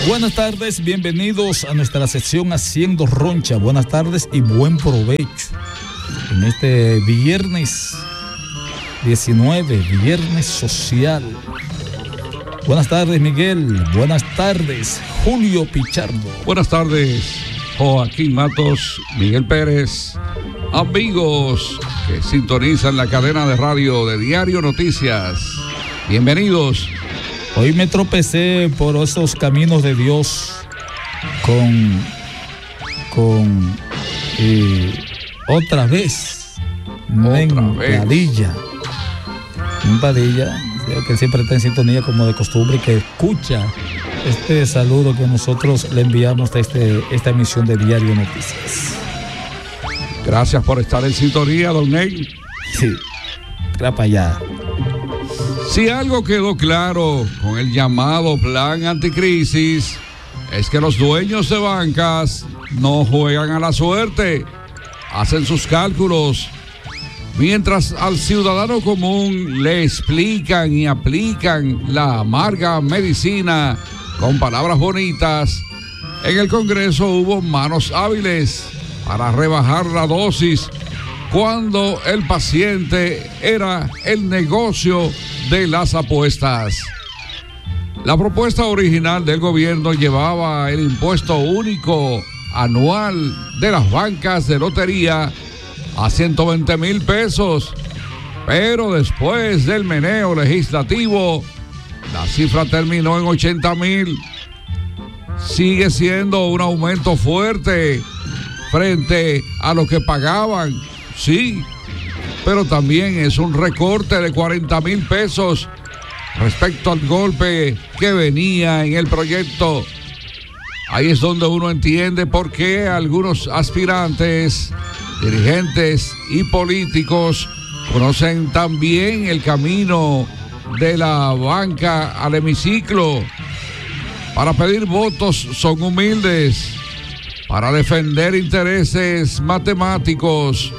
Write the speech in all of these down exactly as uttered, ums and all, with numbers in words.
Buenas tardes, bienvenidos a nuestra sección Haciendo Roncha. Buenas tardes y buen provecho en este viernes diecinueve, viernes social. Buenas tardes, Miguel. Buenas tardes, Julio Pichardo. Buenas tardes, Joaquín Matos, Miguel Pérez, amigos que sintonizan la cadena de radio de Diario Noticias. Bienvenidos. Hoy me tropecé por esos caminos de Dios con, con eh, otra vez, otra vez. Padilla. En Padilla, que siempre está en sintonía como de costumbre, que escucha este saludo que nosotros le enviamos de este, esta emisión de Diario Noticias. Gracias por estar en sintonía, don Ney. Sí, para allá. Si algo quedó claro con el llamado plan anticrisis, es que los dueños de bancas no juegan a la suerte, hacen sus cálculos, mientras al ciudadano común le explican y aplican la amarga medicina con palabras bonitas. En el Congreso hubo manos hábiles para rebajar la dosis cuando el paciente era el negocio de las apuestas. La propuesta original del gobierno llevaba el impuesto único anual de las bancas de lotería a ciento veinte mil pesos, pero después del meneo legislativo, la cifra terminó en ochenta mil. Sigue siendo un aumento fuerte frente a lo que pagaban, sí, pero también es un recorte de cuarenta mil pesos respecto al golpe que venía en el proyecto. Ahí es donde uno entiende por qué algunos aspirantes, dirigentes y políticos conocen también el camino de la banca al hemiciclo. Para pedir votos son humildes, para defender intereses matemáticos.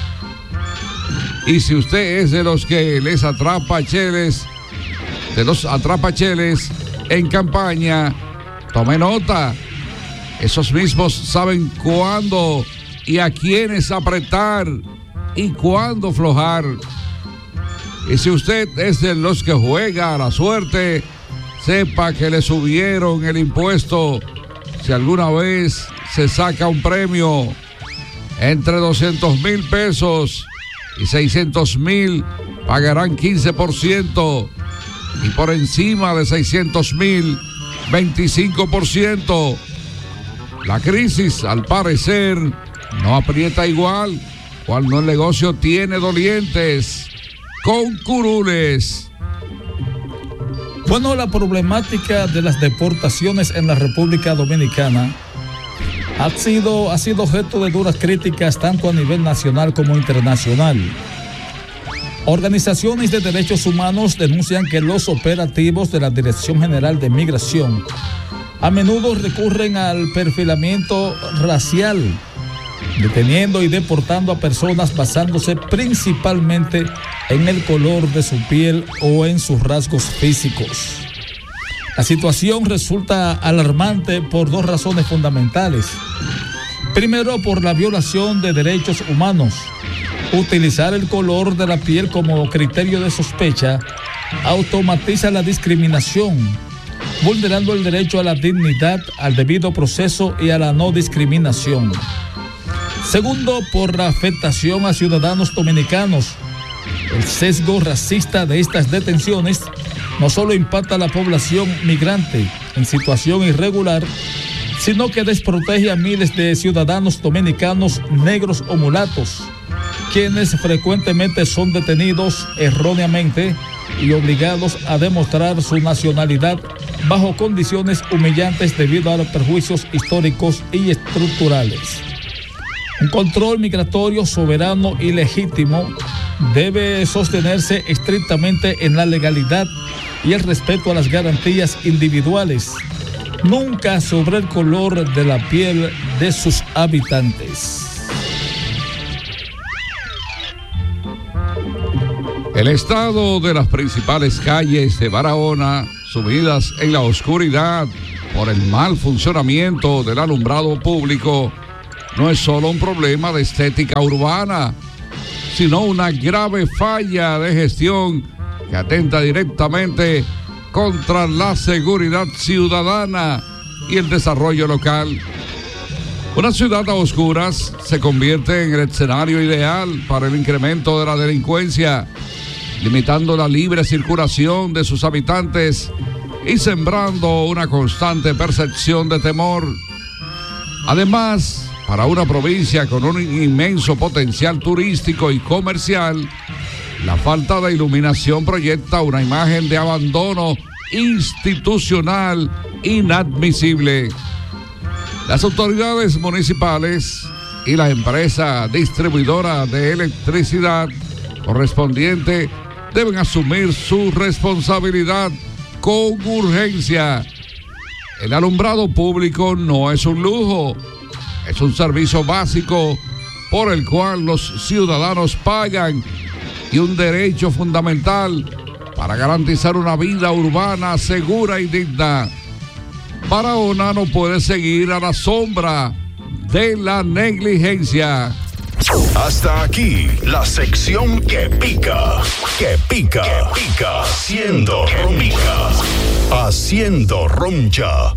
Y si usted es de los que les atrapa cheles, de los atrapacheles en campaña, tome nota. Esos mismos saben cuándo y a quiénes apretar y cuándo aflojar. Y si usted es de los que juega a la suerte, sepa que le subieron el impuesto. Si alguna vez se saca un premio entre doscientos mil pesos y seiscientos mil, pagarán quince por ciento, y por encima de seiscientos mil, veinticinco por ciento. La crisis, al parecer, no aprieta igual cuando el negocio tiene dolientes con curules. Bueno, la problemática de las deportaciones en la República Dominicana ha sido, ha sido objeto de duras críticas tanto a nivel nacional como internacional. Organizaciones de derechos humanos denuncian que los operativos de la Dirección General de Migración a menudo recurren al perfilamiento racial, deteniendo y deportando a personas basándose principalmente en el color de su piel o en sus rasgos físicos. La situación resulta alarmante por dos razones fundamentales. Primero, por la violación de derechos humanos. Utilizar el color de la piel como criterio de sospecha automatiza la discriminación, vulnerando el derecho a la dignidad, al debido proceso y a la no discriminación. Segundo, por la afectación a ciudadanos dominicanos. El sesgo racista de estas detenciones no solo impacta a la población migrante en situación irregular, sino que desprotege a miles de ciudadanos dominicanos negros o mulatos, quienes frecuentemente son detenidos erróneamente y obligados a demostrar su nacionalidad bajo condiciones humillantes debido a los perjuicios históricos y estructurales. Un control migratorio soberano y legítimo debe sostenerse estrictamente en la legalidad y el respeto a las garantías individuales, nunca sobre el color de la piel de sus habitantes. El estado de las principales calles de Barahona, sumidas en la oscuridad por el mal funcionamiento del alumbrado público no es solo un problema de estética urbana, sino una grave falla de gestión que atenta directamente contra la seguridad ciudadana y el desarrollo local. Una ciudad a oscuras se convierte en el escenario ideal para el incremento de la delincuencia, limitando la libre circulación de sus habitantes y sembrando una constante percepción de temor. Además, para una provincia con un inmenso potencial turístico y comercial, la falta de iluminación proyecta una imagen de abandono institucional inadmisible. Las autoridades municipales y la empresa distribuidora de electricidad correspondiente deben asumir su responsabilidad con urgencia. El alumbrado público no es un lujo, es un servicio básico por el cual los ciudadanos pagan y un derecho fundamental para garantizar una vida urbana segura y digna. Barahona no puede seguir a la sombra de la negligencia. Hasta aquí la sección que pica, que pica, que pica, haciendo roncha, haciendo roncha.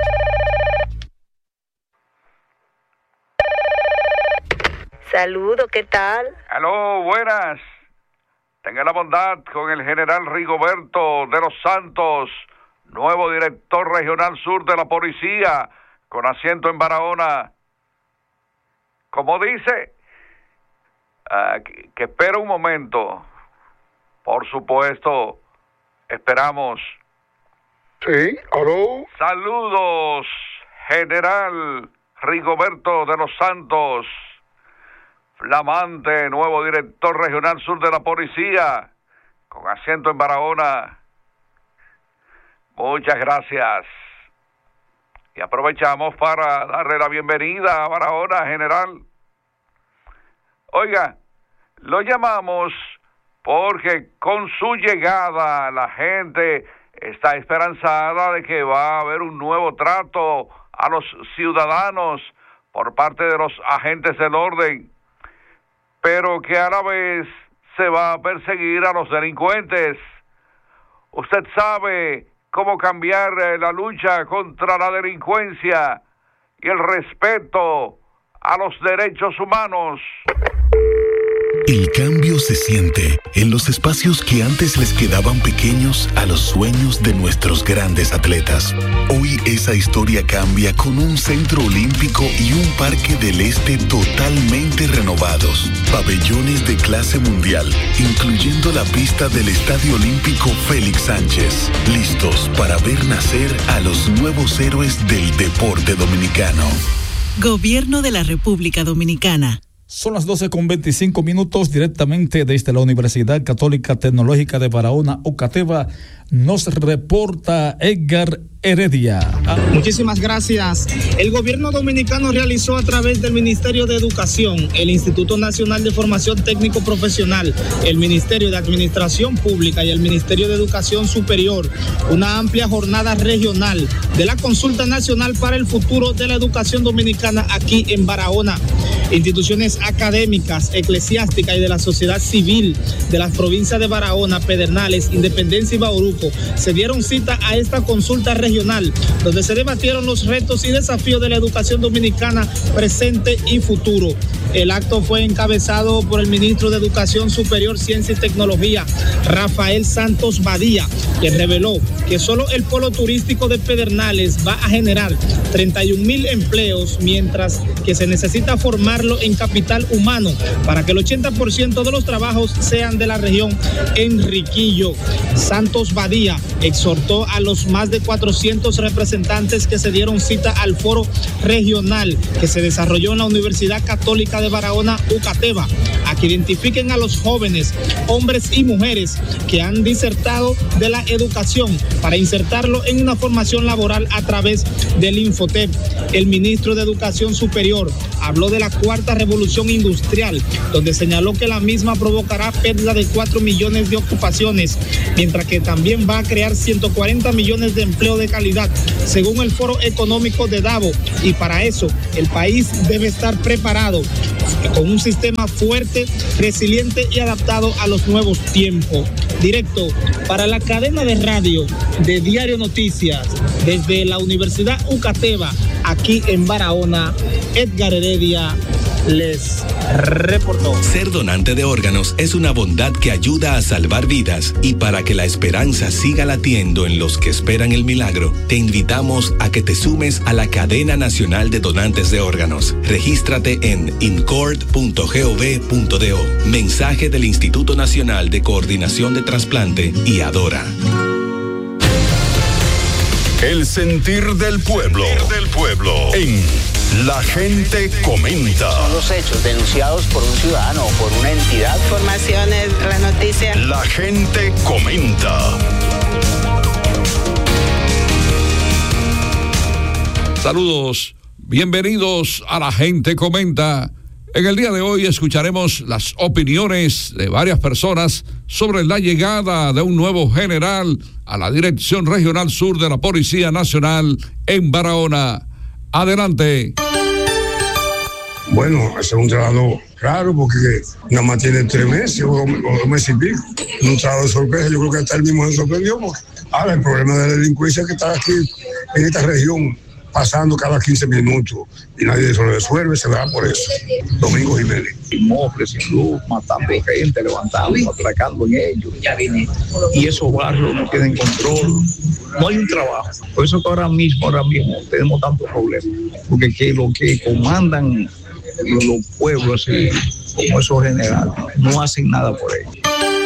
Saludo, ¿qué tal? Aló, buenas. Tenga la bondad con el general Rigoberto de los Santos, nuevo director regional sur de la policía, con asiento en Barahona. Como dice, uh, que, que espera un momento. Por supuesto, esperamos. Sí, aló. Saludos, general Rigoberto de los Santos, flamante nuevo director regional sur de la policía, con asiento en Barahona. Muchas gracias. Y aprovechamos para darle la bienvenida a Barahona, general. Oiga, lo llamamos porque con su llegada la gente está esperanzada de que va a haber un nuevo trato a los ciudadanos por parte de los agentes del orden, pero que a la vez se va a perseguir a los delincuentes. Usted sabe cómo cambiar la lucha contra la delincuencia y el respeto a los derechos humanos. El cambio se siente en los espacios que antes les quedaban pequeños a los sueños de nuestros grandes atletas. Hoy esa historia cambia con un centro olímpico y un parque del este totalmente renovados. Pabellones de clase mundial, incluyendo la pista del Estadio Olímpico Félix Sánchez. Listos para ver nacer a los nuevos héroes del deporte dominicano. Gobierno de la República Dominicana. Son las doce con veinticinco minutos, directamente desde la Universidad Católica Tecnológica de Barahona, UCATEBA, nos reporta Edgar Heredia. Muchísimas gracias. El gobierno dominicano realizó a través del Ministerio de Educación, el Instituto Nacional de Formación Técnico Profesional, el Ministerio de Administración Pública y el Ministerio de Educación Superior una amplia jornada regional de la Consulta Nacional para el Futuro de la Educación Dominicana aquí en Barahona. Instituciones académicas, eclesiásticas y de la sociedad civil de las provincias de Barahona, Pedernales, Independencia y Bauruco se dieron cita a esta consulta regional, donde se debatieron los retos y desafíos de la educación dominicana presente y futuro. El acto fue encabezado por el ministro de Educación Superior, Ciencia y Tecnología, Rafael Santos Badía, que reveló que solo el polo turístico de Pedernales va a generar treinta y un mil empleos, mientras que se necesita formarlo en capital humano para que el ochenta por ciento de los trabajos sean de la región Enriquillo. Santos Badía exhortó a los más de cuatrocientos representantes que se dieron cita al foro regional que se desarrolló en la Universidad Católica de Barahona, UCATEBA, a que identifiquen a los jóvenes, hombres y mujeres que han disertado de la educación para insertarlo en una formación laboral a través del Infotep. El ministro de Educación Superior habló de la cuarta revolución industrial, donde señaló que la misma provocará pérdida de cuatro millones de ocupaciones, mientras que también va a crear ciento cuarenta millones de empleo de calidad, según el Foro Económico de Davos. Y para eso, el país debe estar preparado con un sistema fuerte, resiliente y adaptado a los nuevos tiempos. Directo para la cadena de radio de Diario Noticias, desde la Universidad UCATEBA, aquí en Barahona, Edgar Heredia les reportó. Ser donante de órganos es una bondad que ayuda a salvar vidas, y para que la esperanza siga latiendo en los que esperan el milagro, te invitamos a que te sumes a la Cadena Nacional de Donantes de Órganos. Regístrate en incord punto gov punto do. Mensaje del Instituto Nacional de Coordinación de Trasplante y Adora. El sentir del pueblo, del pueblo en La Gente Comenta. Son los hechos denunciados por un ciudadano o por una entidad. Informaciones, las noticias. La Gente Comenta. Saludos, bienvenidos a La Gente Comenta. En el día de hoy escucharemos las opiniones de varias personas sobre la llegada de un nuevo general a la Dirección Regional Sur de la Policía Nacional en Barahona. Adelante. Bueno, ese es un trabajo raro porque nada más tiene tres meses o, o dos meses y pico. Un trabajo de sorpresa, yo creo que hasta él mismo se sorprendió. Ahora, el problema de la delincuencia que está aquí en esta región, pasando cada quince minutos y nadie se lo resuelve, se da por eso. Domingo Jiménez. Inmóviles, sin luz, matando gente, levantando, atracando en ellos. Ya viene. Y esos barrios no tienen control. No hay un trabajo. Por eso que ahora mismo, ahora mismo tenemos tantos problemas. Porque que lo que comandan los, los pueblos, así, como esos generales, no hacen nada por ellos.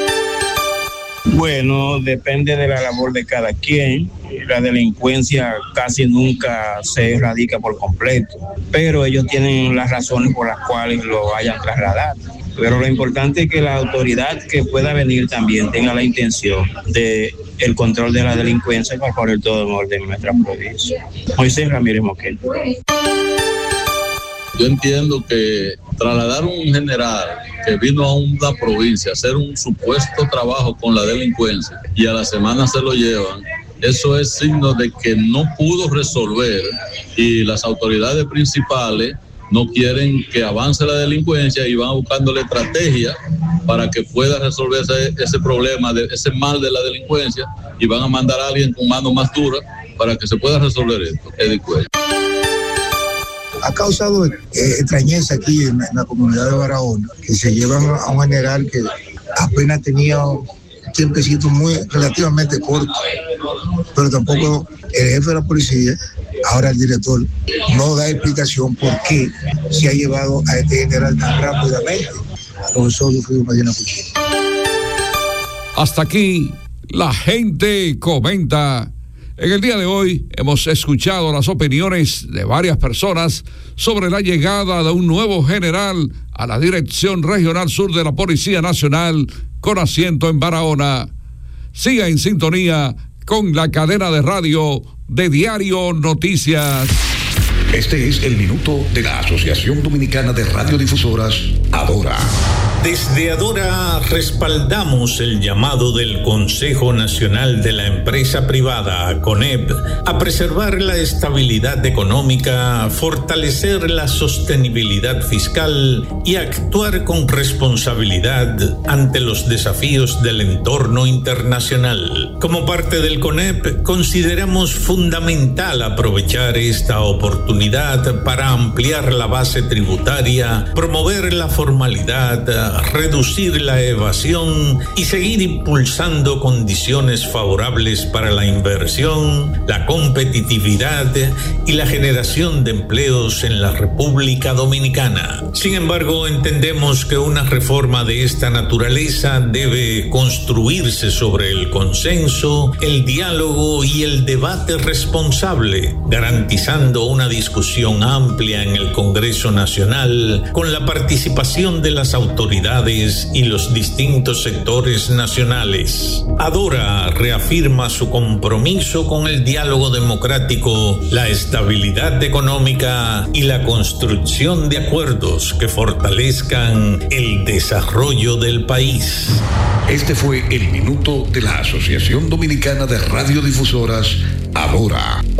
Bueno, depende de la labor de cada quien. La delincuencia casi nunca se erradica por completo, pero ellos tienen las razones por las cuales lo hayan trasladado. Pero lo importante es que la autoridad que pueda venir también tenga la intención de el control de la delincuencia para poner todo en orden en nuestra provincia. Moisés Ramírez Moquel. Yo entiendo que trasladar un general que vino a una provincia a hacer un supuesto trabajo con la delincuencia y a la semana se lo llevan, eso es signo de que no pudo resolver y las autoridades principales no quieren que avance la delincuencia y van buscándole estrategias para que pueda resolverse ese problema, de, ese mal de la delincuencia, y van a mandar a alguien con mano más dura para que se pueda resolver esto. Eddie Cuello. Ha causado eh, extrañeza aquí en, en la comunidad de Barahona, que se llevan a un general que apenas tenía un tiempecito muy relativamente corto, pero tampoco el jefe de la policía, ahora el director, no da explicación por qué se ha llevado a este general tan rápidamente. Por eso sufrió una llena cuchilla. Hasta aquí, La Gente Comenta. En el día de hoy hemos escuchado las opiniones de varias personas sobre la llegada de un nuevo general a la Dirección Regional Sur de la Policía Nacional con asiento en Barahona. Siga en sintonía con la cadena de radio de Diario Noticias. Este es el minuto de la Asociación Dominicana de Radiodifusoras, Adora. Desde Adora respaldamos el llamado del Consejo Nacional de la Empresa Privada, CONEP, a preservar la estabilidad económica, fortalecer la sostenibilidad fiscal y actuar con responsabilidad ante los desafíos del entorno internacional. Como parte del CONEP, consideramos fundamental aprovechar esta oportunidad para ampliar la base tributaria, promover la formalidad, reducir la evasión y seguir impulsando condiciones favorables para la inversión, la competitividad y la generación de empleos en la República Dominicana. Sin embargo, entendemos que una reforma de esta naturaleza debe construirse sobre el consenso, el diálogo y el debate responsable, garantizando una discusión amplia en el Congreso Nacional con la participación de las autoridades y los distintos sectores nacionales. Adora reafirma su compromiso con el diálogo democrático, la estabilidad económica y la construcción de acuerdos que fortalezcan el desarrollo del país. Este fue el minuto de la Asociación Dominicana de Radiodifusoras, Ahora,